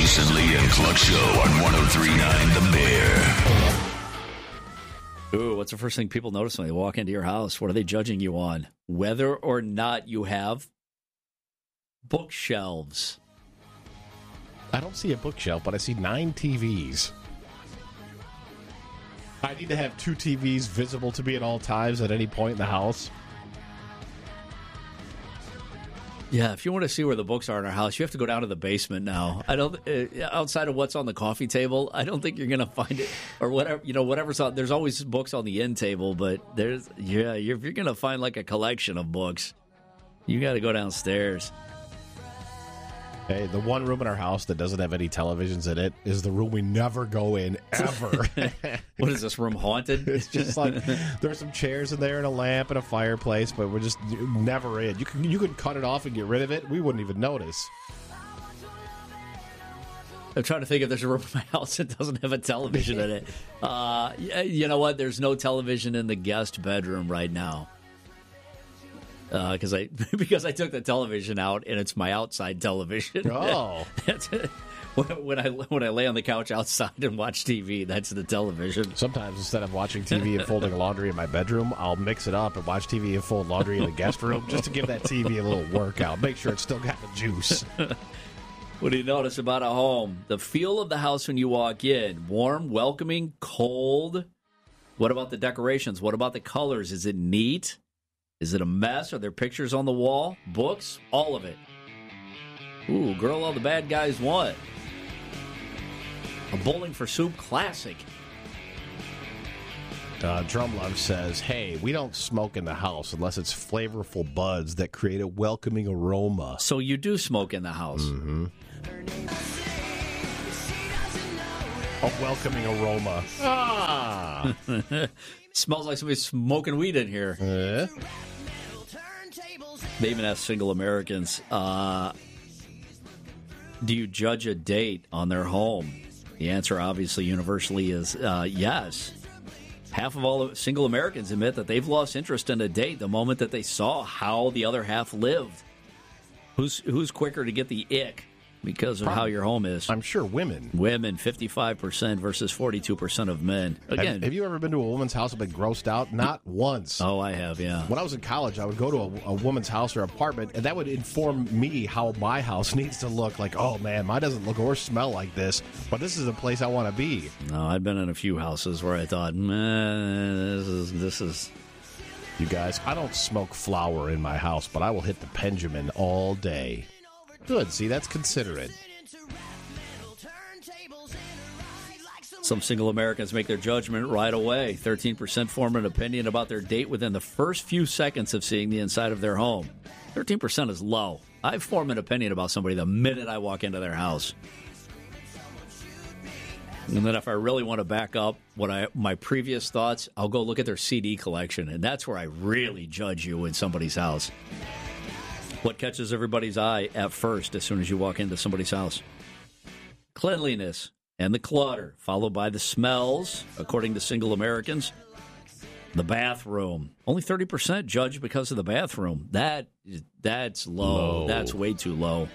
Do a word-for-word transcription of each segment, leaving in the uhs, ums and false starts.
Jason Lee and Cluck Show on one oh three point nine The Bear. Ooh, what's the first thing people notice when they walk into your house? What are they judging you on? Whether or not you have bookshelves. I don't see a bookshelf, but I see nine T Vs. I need to have two T Vs visible to me at all times at any point in the house. Yeah, if you want to see where the books are in our house, you have to go down to the basement now. I don't uh, outside of what's on the coffee table. I don't think you're going to find it, or whatever. You know, whatever's on. There's always books on the end table, but there's yeah. You're, if you're going to find like a collection of books, you got to go downstairs. Hey, the one room in our house that doesn't have any televisions in it is the room we never go in, ever. What is this room, haunted? It's just like there's some chairs in there and a lamp and a fireplace, but we're just never in. You can you could cut it off and get rid of it. We wouldn't even notice. I'm trying to think if there's a room in my house that doesn't have a television in it. Uh, you know what? There's no television in the guest bedroom right now. Because uh, I because I took the television out and it's my outside television. Oh, that's when, when I when I lay on the couch outside and watch T V, that's the television. Sometimes instead of watching T V and folding laundry in my bedroom, I'll mix it up and watch T V and fold laundry in the guest room just to give that T V a little workout. Make sure it's still got the juice. What do you notice about a home? The feel of the house when you walk in: warm, welcoming, cold. What about the decorations? What about the colors? Is it neat? Is it a mess? Are there pictures on the wall? Books? All of it. Ooh, Girl All the Bad Guys Want. A Bowling for Soup classic. Uh, Drumlove says, hey, we don't smoke in the house unless it's flavorful buds that create a welcoming aroma. So you do smoke in the house. Mm-hmm. A welcoming aroma. Ah! Smells like somebody's smoking weed in here. Uh? They even ask single Americans, uh, do you judge a date on their home? The answer, obviously, universally is uh, yes. Half of all single Americans admit that they've lost interest in a date the moment that they saw how the other half lived. Who's who's quicker to get the ick because of Probably, how your home is? I'm sure women. Women, fifty-five percent versus forty-two percent of men. Again, have, have you ever been to a woman's house and been grossed out? Not once. Oh, I have, yeah. When I was in college, I would go to a, a woman's house or apartment, and that would inform me how my house needs to look. Like, oh, man, mine doesn't look or smell like this, but this is a place I want to be. No, I've been in a few houses where I thought, man, this is this is... You guys, I don't smoke flower in my house, but I will hit the Benjamin all day. Good. See, that's considerate. Some single Americans make their judgment right away. thirteen percent form an opinion about their date within the first few seconds of seeing the inside of their home. thirteen percent is low. I form an opinion about somebody the minute I walk into their house. And then if I really want to back up what I my previous thoughts, I'll go look at their C D collection, and that's where I really judge you in somebody's house. What catches everybody's eye at first as soon as you walk into somebody's house? Cleanliness and the clutter, followed by the smells, according to single Americans. The bathroom. Only thirty percent judge because of the bathroom. That That's low. low. That's way too low.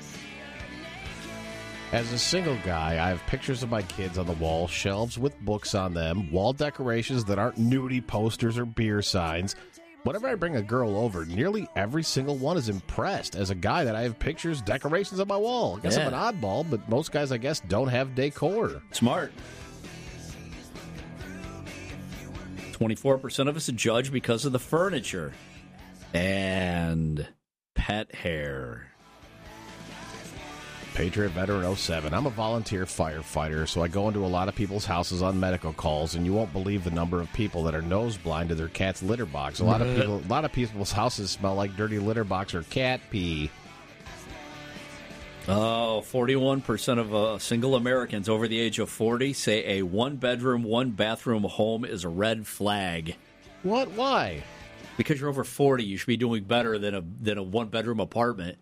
As a single guy, I have pictures of my kids on the wall, shelves with books on them, wall decorations that aren't nudie posters or beer signs. Whenever I bring a girl over, nearly every single one is impressed. As a guy, that I have pictures, decorations on my wall. I guess Yeah. I'm an oddball, but most guys, I guess, don't have decor. Smart. twenty-four percent of us judge because of the furniture. And pet hair. Patriot Veteran oh seven. I'm a volunteer firefighter, so I go into a lot of people's houses on medical calls, and you won't believe the number of people that are nose blind to their cat's litter box. A lot of people, a lot of people's houses smell like dirty litter box or cat pee. Oh, forty-one percent of uh, single Americans over the age of forty say a one-bedroom, one-bathroom home is a red flag. What? Why? Because you're over forty, you should be doing better than a than a one-bedroom apartment.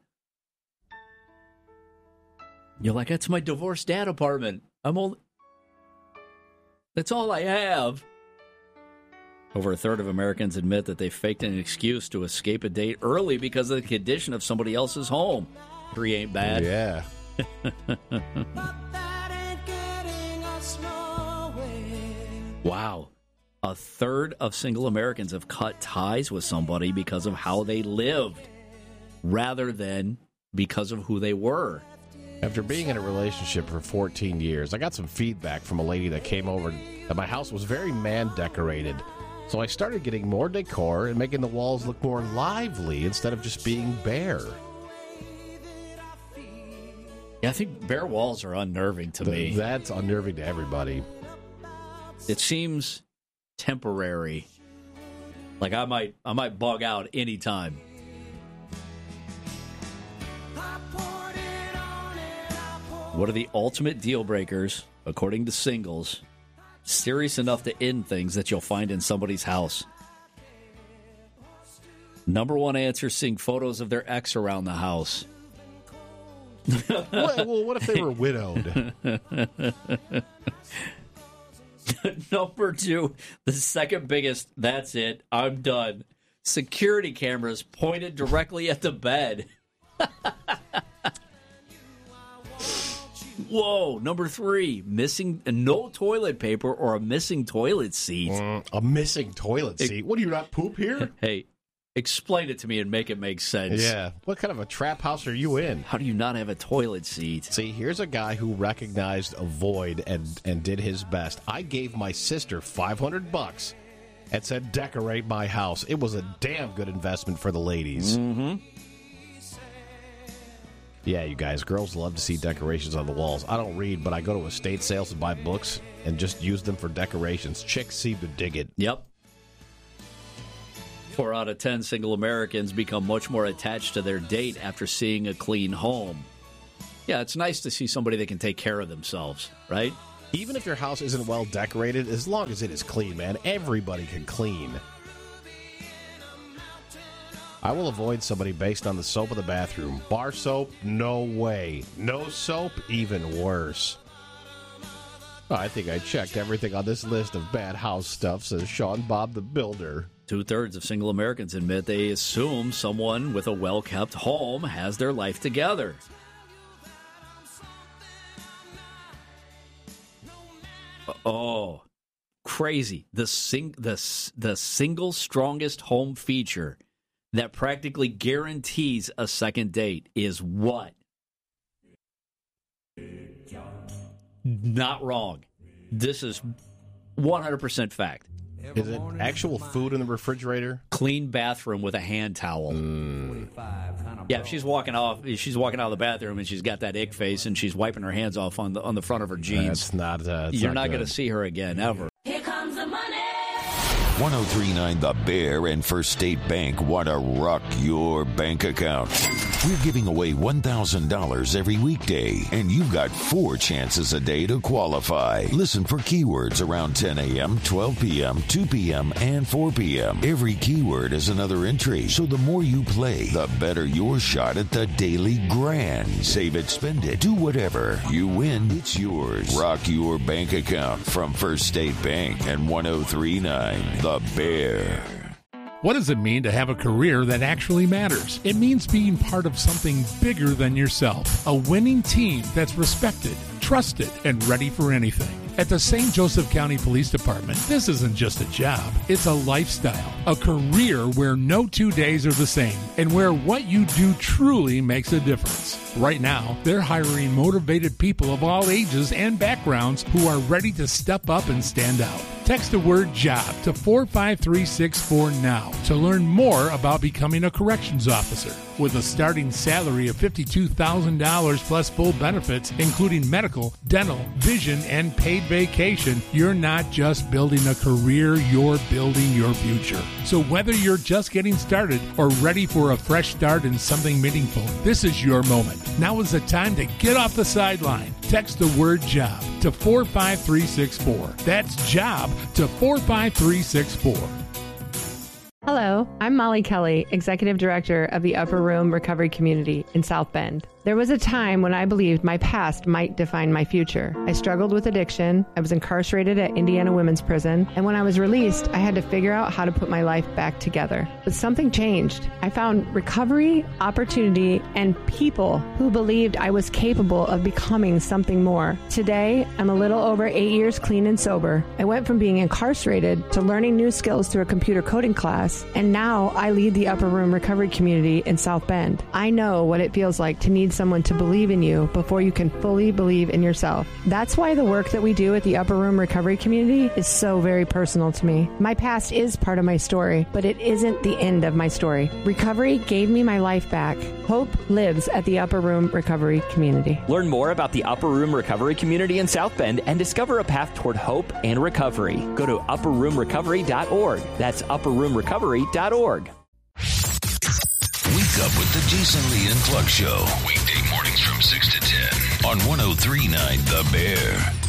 You're like, that's my divorced dad apartment. I'm only... That's all I have. Over a third of Americans admit that they faked an excuse to escape a date early because of the condition of somebody else's home. Three ain't bad. Yeah. Wow. A third of single Americans have cut ties with somebody because of how they lived rather than because of who they were. After being in a relationship for fourteen years, I got some feedback from a lady that came over that my house was very man-decorated. So I started getting more decor and making the walls look more lively instead of just being bare. Yeah, I think bare walls are unnerving to me. That's unnerving to everybody. It seems temporary. Like I might I might bug out anytime. What are the ultimate deal breakers, according to singles, serious enough to end things that you'll find in somebody's house? Number one answer, seeing photos of their ex around the house. well, well, what if they were widowed? Number two, the second biggest, that's it, I'm done. Security cameras pointed directly at the bed. Whoa. Number three, missing no toilet paper or a missing toilet seat. Mm, a missing toilet seat? What, do you not poop here? Hey, explain it to me and make it make sense. Yeah. What kind of a trap house are you in? How do you not have a toilet seat? See, here's a guy who recognized a void and, and did his best. I gave my sister five hundred bucks and said, decorate my house. It was a damn good investment for the ladies. Mm-hmm. Yeah, you guys, girls love to see decorations on the walls. I don't read, but I go to estate sales and buy books and just use them for decorations. Chicks seem to dig it. Yep. Four out of ten single Americans become much more attached to their date after seeing a clean home. Yeah, it's nice to see somebody that can take care of themselves, right? Even if your house isn't well decorated, as long as it is clean, man, everybody can clean. I will avoid somebody based on the soap of the bathroom. Bar soap? No way. No soap? Even worse. Oh, I think I checked everything on this list of bad house stuff, says Sean Bob the Builder. Two-thirds of single Americans admit they assume someone with a well-kept home has their life together. Oh, crazy. The sing the the single strongest home feature that practically guarantees a second date is what? Not wrong. This is one hundred percent fact. Is it actual food in the refrigerator? Clean bathroom with a hand towel. Mm. Yeah, if she's walking off, if she's walking out of the bathroom and she's got that ick face and she's wiping her hands off on the on the front of her jeans. That's not. Uh, you're not, not going to see her again ever. Here comes the money. one oh three point nine The Bear and First State Bank want to rock your bank account. We're giving away one thousand dollars every weekday, and you've got four chances a day to qualify. Listen for keywords around ten a.m., twelve p.m., two p.m., and four p.m. Every keyword is another entry, so the more you play, the better your shot at the daily grand. Save it, spend it, do whatever. You win, it's yours. Rock your bank account from First State Bank and one oh three point nine The Bear. What does it mean to have a career that actually matters? It means being part of something bigger than yourself. A winning team that's respected, trusted, and ready for anything. At the Saint Joseph County Police Department, this isn't just a job, it's a lifestyle, a career where no two days are the same, and where what you do truly makes a difference. Right now, they're hiring motivated people of all ages and backgrounds who are ready to step up and stand out. Text the word JOB to four five three six four now to learn more about becoming a corrections officer. With a starting salary of fifty-two thousand dollars plus full benefits, including medical, dental, vision, and paid vacation, you're not just building a career, you're building your future. So whether you're just getting started or ready for a fresh start in something meaningful, this is your moment. Now is the time to get off the sideline. Text the word JOB to four five three six four. That's JOB to four five three six four. Hello, I'm Molly Kelly, Executive Director of the Upper Room Recovery Community in South Bend. There was a time when I believed my past might define my future. I struggled with addiction. I was incarcerated at Indiana Women's Prison. And when I was released, I had to figure out how to put my life back together. But something changed. I found recovery, opportunity, and people who believed I was capable of becoming something more. Today, I'm a little over eight years clean and sober. I went from being incarcerated to learning new skills through a computer coding class, and now I lead the Upper Room Recovery community in South Bend. I know what it feels like to need someone to believe in you before you can fully believe in yourself. That's why the work that we do at the Upper Room Recovery community is so very personal to me. My past is part of my story, but it isn't the end of my story. Recovery gave me my life back. Hope lives at the Upper Room Recovery community. Learn more about the Upper Room Recovery community in South Bend and discover a path toward hope and recovery. Go to upper room recovery dot org. That's upper room recovery dot org. Wake up with the Jason Lee and Clark Show. Weekday mornings from six to ten on one oh three point nine The Bear.